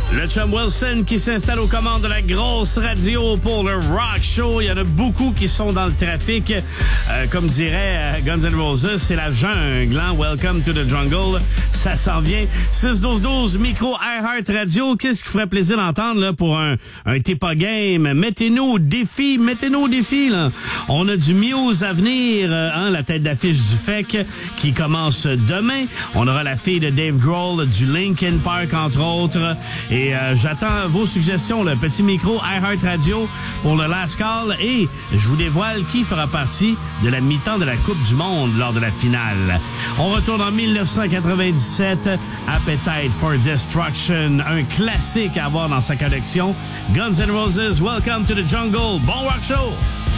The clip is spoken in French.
Le chum Wilson qui s'installe aux commandes de la grosse radio pour le Rock Show. Il y en a beaucoup qui sont dans le trafic. Comme dirait Guns N' Roses, c'est la jungle. Hein? Welcome to the jungle. Ça s'en vient. 6-12-12, micro iHeart Radio. Qu'est-ce qui ferait plaisir d'entendre là pour un T'es pas game? Mettez-nous au défi. Là. On a du Muse à venir. La tête d'affiche du FEC qui commence demain. On aura la fille de Dave Grohl du Linkin Park, entre autres. Et j'attends vos suggestions, le petit micro iHeart Radio pour le Last Call. Et je vous dévoile qui fera partie de la mi-temps de la Coupe du Monde lors de la finale. On retourne en 1997, Appetite for Destruction, un classique à avoir dans sa collection. Guns N' Roses, Welcome to the Jungle. Bon rock show!